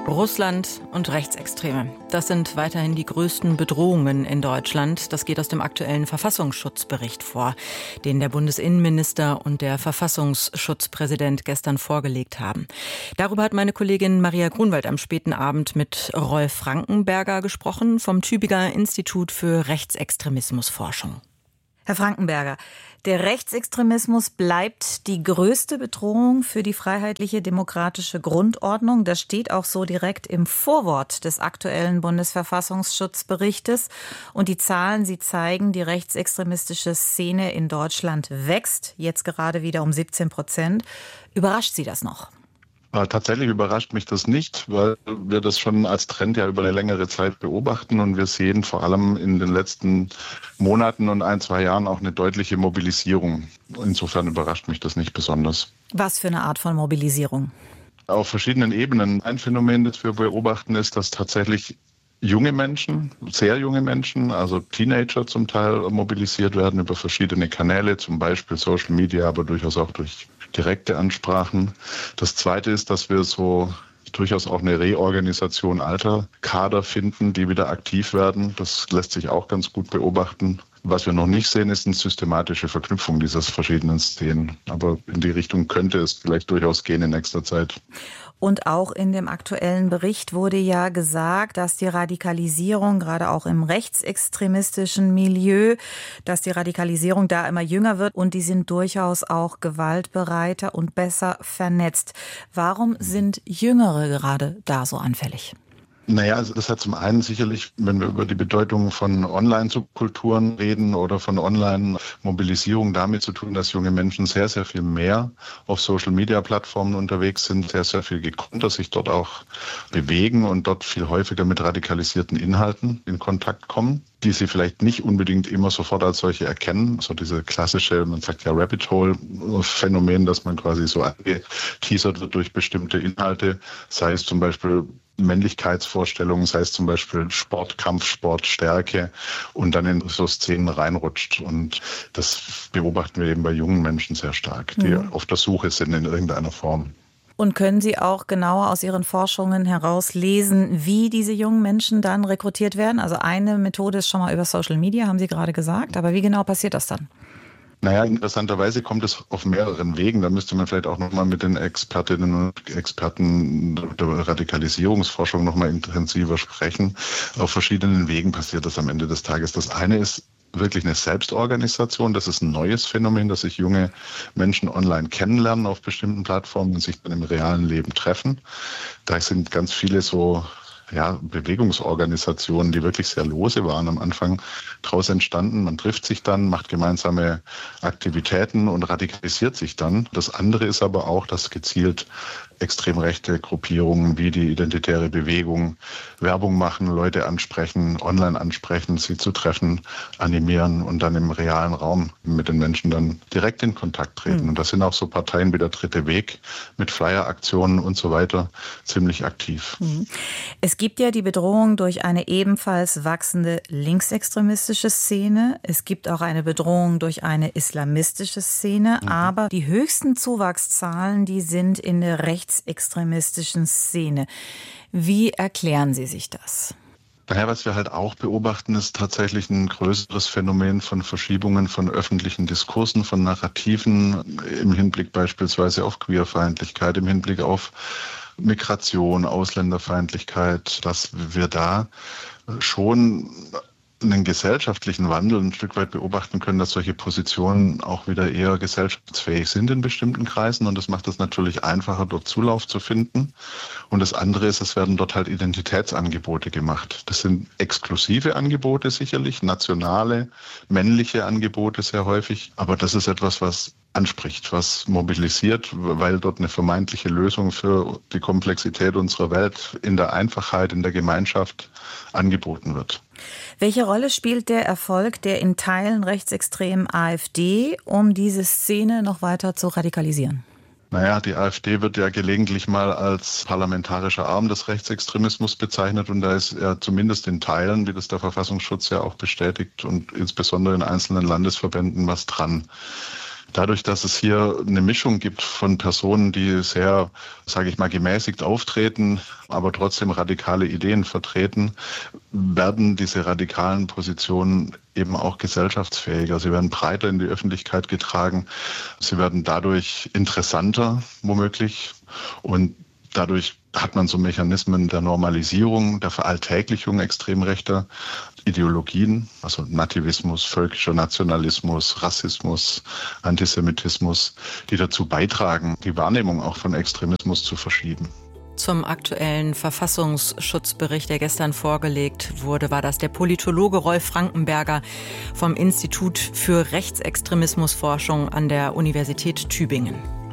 Russland und Rechtsextreme. Das sind weiterhin die größten Bedrohungen in Deutschland. Das geht aus dem aktuellen Verfassungsschutzbericht vor, den der Bundesinnenminister und der Verfassungsschutzpräsident gestern vorgelegt haben. Darüber hat meine Kollegin Maria Grunwald am späten Abend mit Rolf Frankenberger gesprochen vom Tübinger Institut für Rechtsextremismusforschung. Herr Frankenberger, der Rechtsextremismus bleibt die größte Bedrohung für die freiheitliche demokratische Grundordnung. Das steht auch so direkt im Vorwort des aktuellen Bundesverfassungsschutzberichtes. Und die Zahlen, sie zeigen, die rechtsextremistische Szene in Deutschland wächst, jetzt gerade wieder um 17%. Überrascht Sie das noch? Tatsächlich überrascht mich das nicht, weil wir das schon als Trend ja über eine längere Zeit beobachten und wir sehen vor allem in den letzten Monaten und 1-2 Jahren auch eine deutliche Mobilisierung. Insofern überrascht mich das nicht besonders. Was für eine Art von Mobilisierung? Auf verschiedenen Ebenen. Ein Phänomen, das wir beobachten, ist, dass tatsächlich junge Menschen, sehr junge Menschen, also Teenager zum Teil mobilisiert werden über verschiedene Kanäle, zum Beispiel Social Media, aber durchaus auch durch direkte Ansprachen. Das Zweite ist, dass wir so durchaus auch eine Reorganisation alter Kader finden, die wieder aktiv werden. Das lässt sich auch ganz gut beobachten. Was wir noch nicht sehen, ist eine systematische Verknüpfung dieser verschiedenen Szenen. Aber in die Richtung könnte es vielleicht durchaus gehen in nächster Zeit. Und auch in dem aktuellen Bericht wurde ja gesagt, dass die Radikalisierung, gerade auch im rechtsextremistischen Milieu, dass die Radikalisierung da immer jünger wird und die sind durchaus auch gewaltbereiter und besser vernetzt. Warum sind Jüngere gerade da so anfällig? Naja, also das hat zum einen sicherlich, wenn wir über die Bedeutung von Online-Subkulturen reden oder von Online-Mobilisierung, damit zu tun, dass junge Menschen sehr, sehr viel mehr auf Social-Media-Plattformen unterwegs sind, sehr, sehr viel gekonnter sich dort auch bewegen und dort viel häufiger mit radikalisierten Inhalten in Kontakt kommen, die sie vielleicht nicht unbedingt immer sofort als solche erkennen. So diese klassische, man sagt ja Rabbit-Hole-Phänomen, dass man quasi so angeteasert wird durch bestimmte Inhalte, sei es zum Beispiel Männlichkeitsvorstellungen, sei es zum Beispiel Sport, Kampfsport, Stärke und dann in so Szenen reinrutscht. Und das beobachten wir eben bei jungen Menschen sehr stark, die auf der Suche sind in irgendeiner Form. Und können Sie auch genauer aus Ihren Forschungen herauslesen, wie diese jungen Menschen dann rekrutiert werden? Also eine Methode ist schon mal über Social Media, haben Sie gerade gesagt. Aber wie genau passiert das dann? Naja, interessanterweise kommt es auf mehreren Wegen. Da müsste man vielleicht auch nochmal mit den Expertinnen und Experten der Radikalisierungsforschung nochmal intensiver sprechen. Auf verschiedenen Wegen passiert das am Ende des Tages. Das eine ist wirklich eine Selbstorganisation. Das ist ein neues Phänomen, dass sich junge Menschen online kennenlernen auf bestimmten Plattformen und sich dann im realen Leben treffen. Da sind ganz viele so Bewegungsorganisationen, die wirklich sehr lose waren am Anfang, daraus entstanden. Man trifft sich dann, macht gemeinsame Aktivitäten und radikalisiert sich dann. Das andere ist aber auch, dass gezielt extrem rechte Gruppierungen wie die Identitäre Bewegung Werbung machen, Leute ansprechen, online ansprechen, sie zu treffen, animieren und dann im realen Raum mit den Menschen dann direkt in Kontakt treten. Und das sind auch so Parteien wie der Dritte Weg mit Flyer-Aktionen und so weiter ziemlich aktiv. Es gibt ja die Bedrohung durch eine ebenfalls wachsende linksextremistische Szene. Es gibt auch eine Bedrohung durch eine islamistische Szene. Aber die höchsten Zuwachszahlen, die sind in der rechtsextremistischen Szene. Wie erklären Sie sich das? Daher, was wir halt auch beobachten, ist tatsächlich ein größeres Phänomen von Verschiebungen von öffentlichen Diskursen, von Narrativen im Hinblick beispielsweise auf Queerfeindlichkeit, im Hinblick auf Migration, Ausländerfeindlichkeit, dass wir da schon einen gesellschaftlichen Wandel ein Stück weit beobachten können, dass solche Positionen auch wieder eher gesellschaftsfähig sind in bestimmten Kreisen und das macht es natürlich einfacher, dort Zulauf zu finden. Und das andere ist, es werden dort halt Identitätsangebote gemacht. Das sind exklusive Angebote sicherlich, nationale, männliche Angebote sehr häufig, aber das ist etwas, was anspricht, was mobilisiert, weil dort eine vermeintliche Lösung für die Komplexität unserer Welt in der Einfachheit, in der Gemeinschaft angeboten wird. Welche Rolle spielt der Erfolg der in Teilen rechtsextremen AfD, um diese Szene noch weiter zu radikalisieren? Naja, die AfD wird ja gelegentlich mal als parlamentarischer Arm des Rechtsextremismus bezeichnet und da ist ja zumindest in Teilen, wie das der Verfassungsschutz ja auch bestätigt und insbesondere in einzelnen Landesverbänden was dran. Dadurch, dass es hier eine Mischung gibt von Personen, die sehr, sage ich mal, gemäßigt auftreten, aber trotzdem radikale Ideen vertreten, werden diese radikalen Positionen eben auch gesellschaftsfähiger. Sie werden breiter in die Öffentlichkeit getragen. Sie werden dadurch interessanter, womöglich. Und dadurch hat man so Mechanismen der Normalisierung, der Veralltäglichung extrem rechter Ideologien, also Nativismus, völkischer Nationalismus, Rassismus, Antisemitismus, die dazu beitragen, die Wahrnehmung auch von Extremismus zu verschieben. Zum aktuellen Verfassungsschutzbericht, der gestern vorgelegt wurde, war das der Politologe Rolf Frankenberger vom Institut für Rechtsextremismusforschung an der Universität Tübingen.